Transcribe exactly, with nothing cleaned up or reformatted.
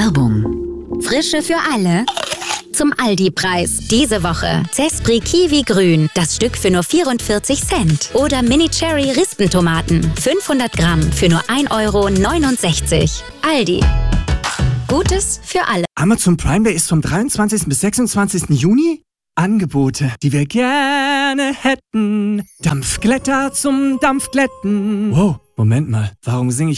Werbung. Frische für alle. Zum Aldi-Preis. Diese Woche Zespri Kiwi Grün, das Stück für nur vierundvierzig Cent. Oder Mini Cherry Rispentomaten, fünfhundert Gramm für nur ein Euro neunundsechzig. Aldi. Gutes für alle. Amazon Prime Day ist vom dreiundzwanzigsten bis sechsundzwanzigsten Juni. Angebote, die wir gerne hätten. Dampfglätter zum Dampfglätten. Wow, Moment mal, warum singe ich